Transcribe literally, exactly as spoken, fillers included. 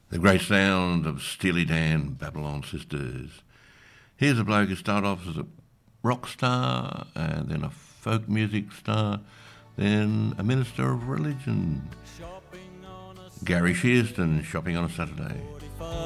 The great sound of Steely Dan, Babylon Sisters. Here's a bloke who started off as a rock star and then a folk music star, then a minister of religion. Gary Shearston, Shopping on a Saturday.